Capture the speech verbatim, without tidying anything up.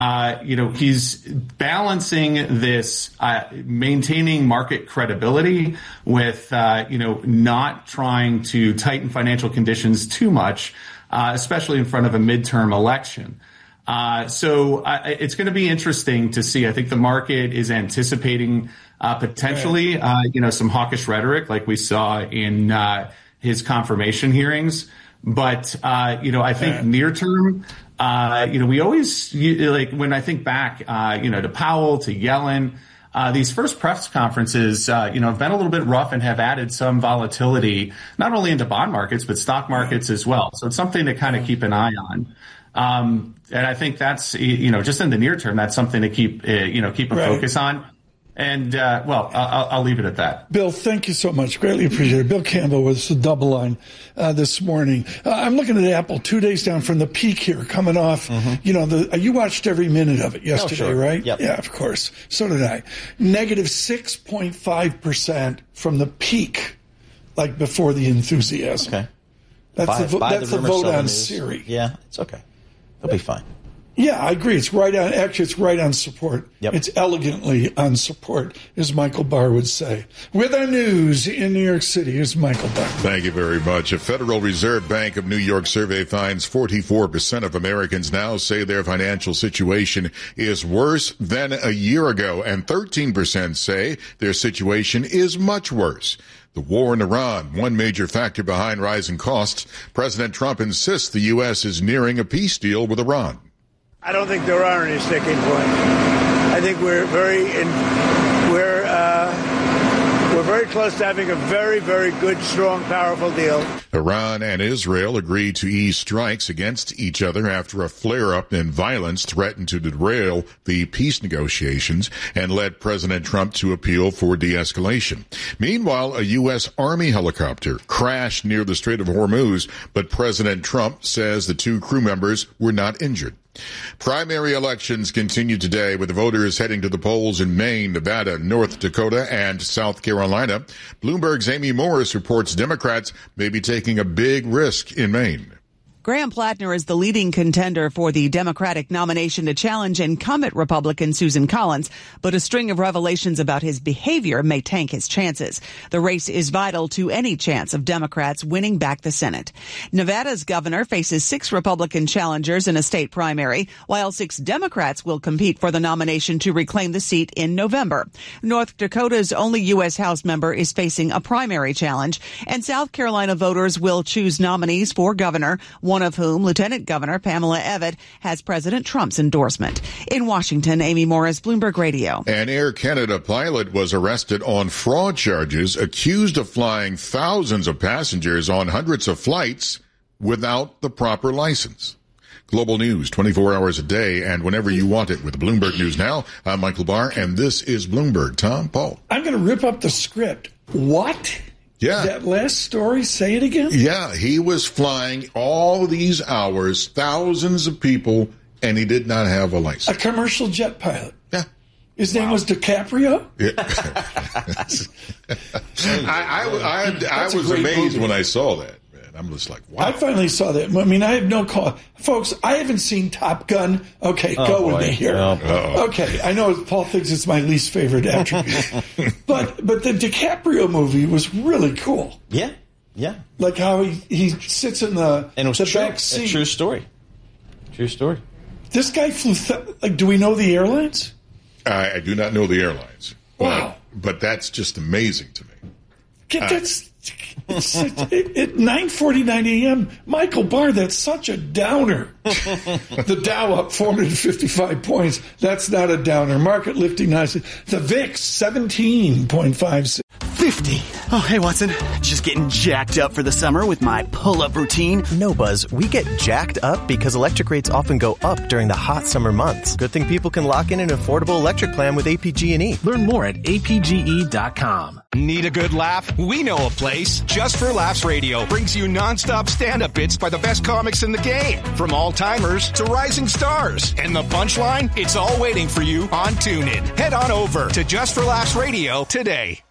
Uh, you know, he's balancing this, uh, maintaining market credibility with, uh, you know, not trying to tighten financial conditions too much, uh, especially in front of a midterm election. Uh, so uh, it's going to be interesting to see. I think the market is anticipating uh, potentially, uh, you know, some hawkish rhetoric like we saw in uh, his confirmation hearings. But, uh, you know, I think near term, uh, you know, we always you, like when I think back, uh, you know, to Powell, to Yellen, uh, these first press conferences, uh, you know, have been a little bit rough and have added some volatility, not only into bond markets, but stock markets as well. So it's something to kind of keep an eye on. Um, and I think that's, you know, just in the near term, that's something to keep, uh, you know, keep a right. focus on. And, uh, well, I'll, I'll leave it at that. Bill, thank you so much. Greatly appreciated. Bill Campbell with the Double Line uh, this morning. Uh, I'm looking at Apple two days down from the peak here, coming off, mm-hmm. you know, the uh, you watched every minute of it yesterday, oh, sure. right? Yep. Yeah, of course. So did I. Negative six point five percent from the peak, like before the enthusiasm. Okay. That's by, the, vo- by that's the, the vote on news. Siri. Yeah, it's okay. It'll be fine. Yeah, I agree. It's right on. Actually, it's right on support. Yep. It's elegantly on support, as Michael Barr would say. With our news in New York City, here's Michael Barr. Thank you very much. A Federal Reserve Bank of New York survey finds forty-four percent of Americans now say their financial situation is worse than a year ago, and thirteen percent say their situation is much worse. The war in Iran, one major factor behind rising costs. President Trump insists the U S is nearing a peace deal with Iran. I don't think there are any sticking points. I think we're very in, we're uh, we're very close to having a very, very good, strong, powerful deal. Iran and Israel agreed to ease strikes against each other after a flare-up in violence threatened to derail the peace negotiations and led President Trump to appeal for de-escalation. Meanwhile, a U S Army helicopter crashed near the Strait of Hormuz, but President Trump says the two crew members were not injured. Primary elections continue today with voters heading to the polls in Maine, Nevada, North Dakota, and South Carolina. Bloomberg's Amy Morris reports Democrats may be taking a big risk in Maine. Graham Plattner is the leading contender for the Democratic nomination to challenge incumbent Republican Susan Collins, but a string of revelations about his behavior may tank his chances. The race is vital to any chance of Democrats winning back the Senate. Nevada's governor faces six Republican challengers in a state primary, while six Democrats will compete for the nomination to reclaim the seat in November. North Dakota's only U S House member is facing a primary challenge, and South Carolina voters will choose nominees for governor, one of whom, Lieutenant Governor Pamela Evette, has President Trump's endorsement. In Washington, Amy Morris, Bloomberg Radio. An Air Canada pilot was arrested on fraud charges, accused of flying thousands of passengers on hundreds of flights without the proper license. Global news, twenty-four hours a day and whenever you want it with Bloomberg News Now. I'm Michael Barr, and this is Bloomberg. Tom, Paul. I'm going to rip up the script. What? Yeah. That last story, say it again? Yeah, he was flying all these hours, thousands of people, and he did not have a license. A commercial jet pilot. Yeah. His name wow. was DiCaprio? Yeah. I, I, I, I was amazed movie. when I saw that. I'm just like, wow. I finally saw that. I mean, I have no call. Folks, I haven't seen Top Gun. Okay, oh, go boy. with me here. Oh, okay, I know Paul thinks it's my least favorite attribute. but but the DiCaprio movie was really cool. Yeah, yeah. Like how he, he sits in the, and it was the true. back seat. A true story. True story. This guy flew, th- like, do we know the airlines? I, I do not know the airlines. Wow. But, but that's just amazing to me. Get, that's... It's, it, at nine forty-nine a.m., Michael Barr, that's such a downer. The Dow up four hundred fifty-five points. That's not a downer. Market lifting nicely. The V I X, seventeen point five six. fifty. Oh, hey, Watson. Just getting jacked up for the summer with my pull-up routine. No, Buzz. We get jacked up because electric rates often go up during the hot summer months. Good thing people can lock in an affordable electric plan with A P G and E. Learn more at A P G E dot com. Need a good laugh? We know a place. Just for Laughs Radio brings you nonstop stand-up bits by the best comics in the game. From all-timers to rising stars. And the punchline? It's all waiting for you on TuneIn. Head on over to Just for Laughs Radio today.